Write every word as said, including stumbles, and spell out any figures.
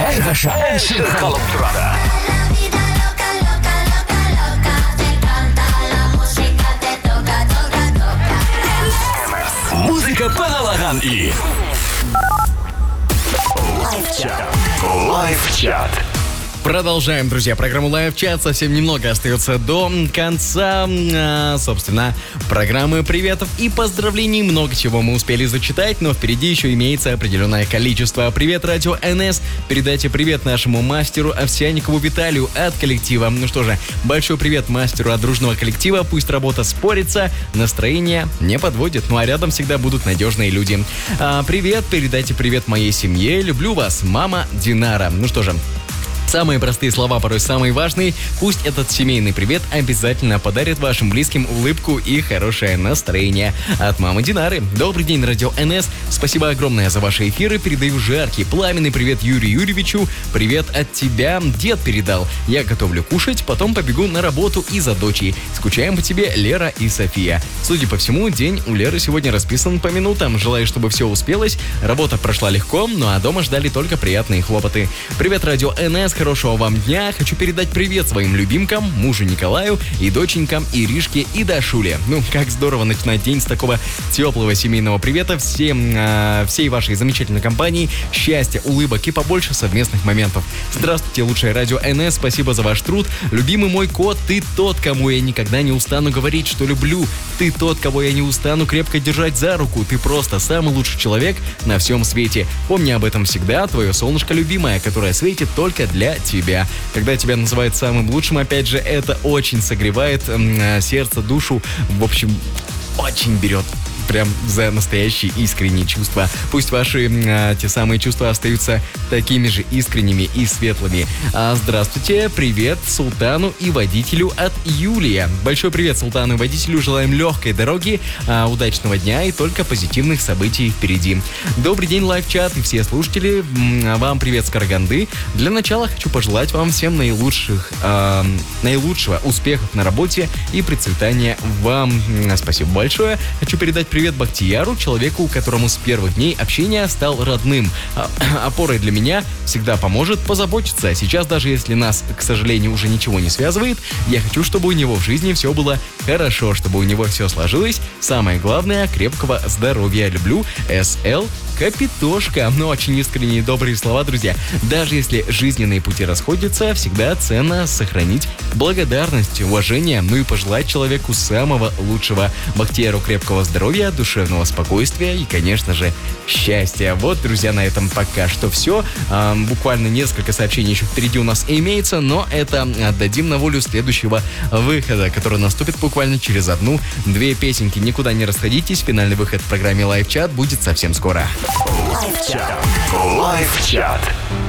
Эншин Колобтрада. Музыка Паналаган и Лайв-чат. Лайв-чат. Продолжаем, друзья, программу Лайв-чат. Совсем немного остается до конца, а, собственно, программы приветов и поздравлений. Много чего мы успели зачитать, но впереди еще имеется определенное количество. Привет, радио эн эс. Передайте привет нашему мастеру Овсянникову Виталию от коллектива. Ну что же, большой привет мастеру от дружного коллектива. Пусть работа спорится, настроение не подводит. Ну а рядом всегда будут надежные люди. А, привет, передайте привет моей семье. Люблю вас, мама Динара. Ну что же, самые простые слова, порой самые важные. Пусть этот семейный привет обязательно подарит вашим близким улыбку и хорошее настроение. От мамы Динары. Добрый день, радио эн эс. Спасибо огромное за ваши эфиры. Передаю жаркий, пламенный привет Юрию Юрьевичу. Привет от тебя. Дед передал. Я готовлю кушать, потом побегу на работу и за дочей. Скучаем по тебе, Лера и София. Судя по всему, день у Леры сегодня расписан по минутам. Желаю, чтобы все успелось. Работа прошла легко, ну а дома ждали только приятные хлопоты. Привет, радио эн эс. Хорошего вам дня. Хочу передать привет своим любимкам, мужу Николаю и доченькам Иришке и Дашуле. Ну, как здорово начинать день с такого теплого семейного привета. Всем, э, всей вашей замечательной компании. Счастья, улыбок и побольше совместных моментов. Здравствуйте, лучшее радио эн эс. Спасибо за ваш труд. Любимый мой кот, ты тот, кому я никогда не устану говорить, что люблю. Ты тот, кого я не устану крепко держать за руку. Ты просто самый лучший человек на всем свете. Помни об этом всегда, твое солнышко любимое, которое светит только для тебя. Когда тебя называют самым лучшим, опять же, это очень согревает э, сердце, душу. В общем, очень берет прям за настоящие искренние чувства. Пусть ваши э, те самые чувства остаются такими же искренними и светлыми. А, здравствуйте, привет Султану и водителю от Юлия. Большой привет Султану и водителю. Желаем легкой дороги, э, удачного дня и только позитивных событий впереди. Добрый день, лайв-чат и все слушатели. Вам привет с Караганды. Для начала хочу пожелать вам всем наилучших, э, наилучшего успехов на работе и процветания вам. Спасибо большое. Хочу передать привет Бахтияру, человеку, которому с первых дней общения стал родным. Опорой для меня всегда поможет позаботиться. Сейчас, даже если нас, к сожалению, уже ничего не связывает, я хочу, чтобы у него в жизни все было хорошо, чтобы у него все сложилось. Самое главное, крепкого здоровья. Люблю, эс эл Капитошка. Ну, очень искренние добрые слова, друзья. Даже если жизненные пути расходятся, всегда ценно сохранить благодарность, уважение, ну и пожелать человеку самого лучшего. Бахтияру крепкого здоровья, душевного спокойствия и, конечно же, счастья. Вот, друзья, на этом пока что все. А, буквально несколько сообщений еще впереди у нас имеется, но это отдадим на волю следующего выхода, который наступит буквально через одну-две песенки. Никуда не расходитесь. Финальный выход в программе Лайв-чат будет совсем скоро. Лайв-чат. Лайв-чат.